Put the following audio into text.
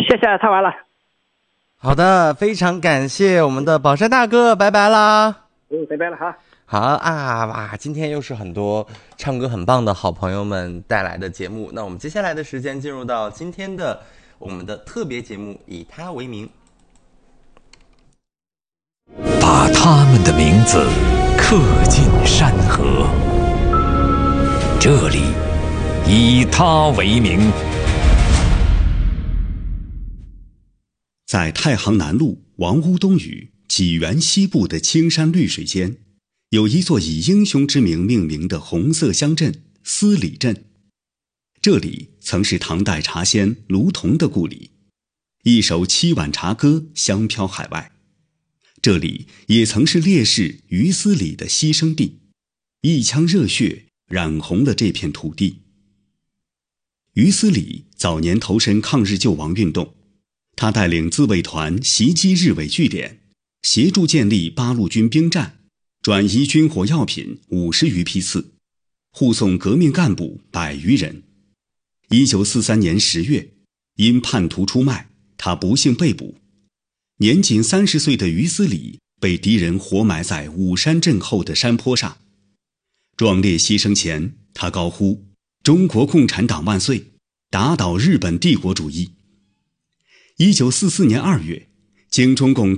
谢谢，太晚了。 好的，非常感谢我们的宝山大哥，拜拜啦。 拜拜了哈。 好啊，哇，今天又是很多唱歌很棒的好朋友们带来的节目。那我们接下来的时间进入到今天的我们的特别节目，以他为名， 把他们的名字刻进山河。这里，以他为名。 在太行南路王屋东隅济源西部的青山绿水间，有一座以英雄之名命名的红色乡镇司里镇。这里曾是唐代茶仙卢仝的故里，一首7碗茶歌香飘海外。这里也曾是烈士于思礼的牺牲地，一腔热血染红了这片土地。于思礼早年投身抗日救亡运动，他带领自卫团袭击日伪据点，协助建立八路军兵站，转移军火药品50余批次，护送革命干部100余人。1943年10月，因叛徒出卖，他不幸被捕。年仅30岁的于思礼被敌人活埋在武山镇后的山坡上。壮烈牺牲前，他高呼中国共产党万岁，打倒日本帝国主义。1944年2月，经中共